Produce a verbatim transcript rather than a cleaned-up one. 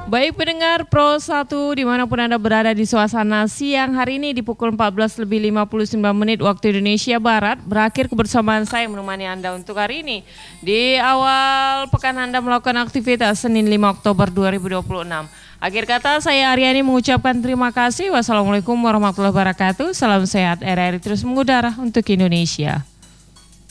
Baik pendengar Pro satu dimanapun Anda berada di suasana siang hari ini di pukul empat belas lebih lima puluh sembilan menit waktu Indonesia Barat. Berakhir kebersamaan saya menemani Anda untuk hari ini. Di awal pekan Anda melakukan aktivitas Senin lima Oktober dua ribu dua puluh enam. Akhir kata saya Aryani mengucapkan terima kasih. Wassalamualaikum warahmatullahi wabarakatuh. Salam sehat, R R I terus mengudara untuk Indonesia.